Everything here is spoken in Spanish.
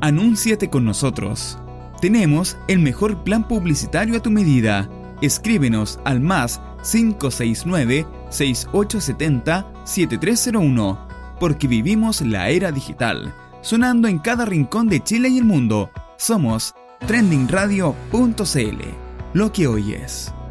Anúnciate con nosotros. Tenemos el mejor plan publicitario a tu medida. Escríbenos al más 569-6870-7301, porque vivimos la era digital, sonando en cada rincón de Chile y el mundo. Somos trendingradio.cl, lo que oyes.